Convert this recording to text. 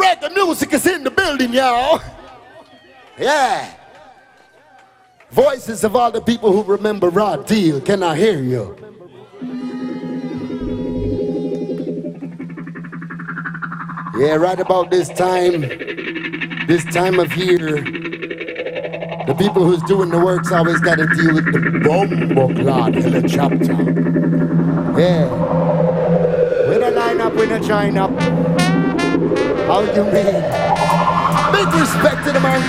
reggae music is in the building, y'all. Yeah. Voices of all the people who remember Raw Deal, can I hear you? Yeah, right about this time of year, the people who's doing the work's always got to deal with the bombo clot helicopter. Yeah. We don't line up, we don't join up. How you mean? Big respect to the man.